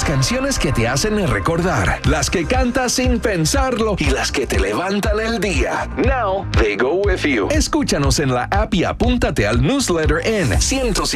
Las canciones que te hacen recordar, las que cantas sin pensarlo y las que te levantan el día. Now they go with you. Escúchanos en la app y apúntate al newsletter en 105.